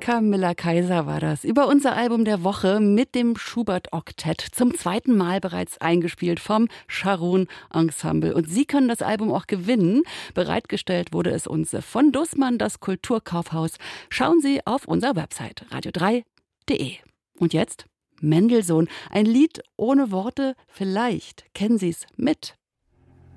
Camilla Kaiser war das über unser Album der Woche mit dem Schubert-Oktett. Zum zweiten Mal bereits eingespielt vom Sharon Ensemble. Und Sie können das Album auch gewinnen. Bereitgestellt wurde es uns von Dussmann, das Kulturkaufhaus. Schauen Sie auf unserer Website radio3.de. Und jetzt Mendelssohn, ein Lied ohne Worte. Vielleicht kennen Sie es mit